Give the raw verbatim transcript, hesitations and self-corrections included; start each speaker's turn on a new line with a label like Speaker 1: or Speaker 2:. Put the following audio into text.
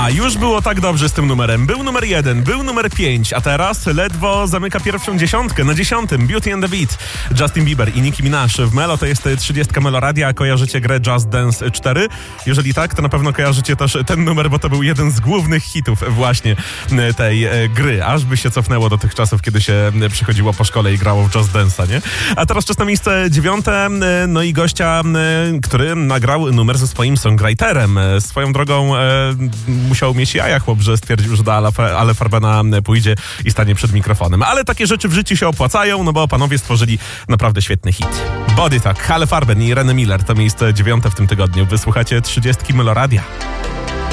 Speaker 1: A już było tak dobrze z tym numerem. Był numer jeden, był numer pięć, a teraz ledwo zamyka pierwszą dziesiątkę. Na dziesiątym Beauty and the Beat, Justin Bieber i Nicki Minaj w Melo. To jest trzydziestka Meloradia. Kojarzycie grę Just Dance cztery? Jeżeli tak, to na pewno kojarzycie też ten numer, bo to był jeden z głównych hitów właśnie tej gry. Aż by się cofnęło do tych czasów, kiedy się przychodziło po szkole i grało w Just Dance'a, nie? A teraz czas na miejsce dziewiąte, no i gościa, który nagrał numer ze swoim songwriterem. Swoją drogą e, musiał mieć jaja chłop, że stwierdził, że do Ale Farbena pójdzie i stanie przed mikrofonem. Ale takie rzeczy w życiu się opłacają, no bo panowie stworzyli naprawdę świetny hit. Body Talk, Ale Farben i René Miller to miejsce dziewiąte w tym tygodniu. Wysłuchacie trzydziestki Meloradia.